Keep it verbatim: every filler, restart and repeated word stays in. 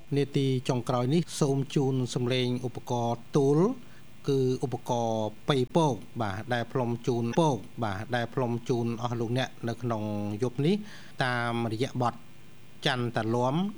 នាទីចុងក្រោយនេះសូមជូនសំឡេងឧបករណ៍ទូលគឺឧបករណ៍បៃពកបាទដែលផ្លុំជូនពកបាទដែលផ្លុំជូនអស់លោកអ្នកនៅក្នុងយប់នេះតាមរយៈបទច័ន្ទតលំ